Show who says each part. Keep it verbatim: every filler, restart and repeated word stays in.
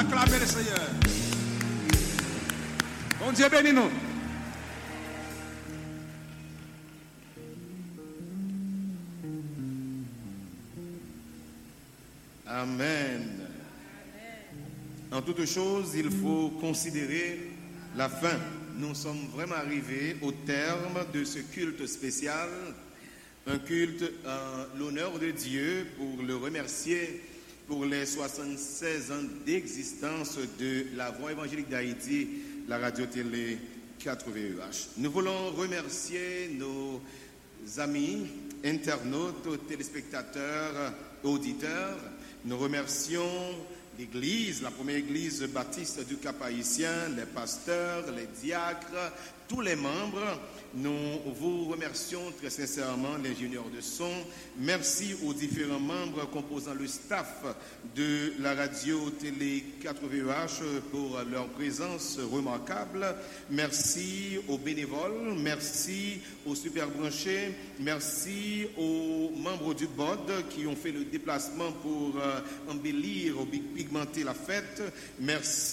Speaker 1: Acclamez le Seigneur. Bon Dieu bénis nous.
Speaker 2: Amen. En toute chose, il faut considérer la fin. Nous sommes vraiment arrivés au terme de ce culte spécial, un culte en l'honneur de Dieu pour le remercier pour les soixante-seize ans d'existence de la Voix évangélique d'Haïti, la radio-télé quatre V E H. Nous voulons remercier nos amis, internautes, téléspectateurs, auditeurs. Nous remercions l'Église, la première Église baptiste du Cap-Haïtien, les pasteurs, les diacres, tous les membres. Nous vous remercions très sincèrement, l'ingénieur de son. Merci aux différents membres composant le staff de la radio-télé quatre V E H pour leur présence remarquable. Merci aux bénévoles, merci aux super branchés, merci aux membres du board qui ont fait le déplacement pour embellir ou pigmenter la fête. Merci.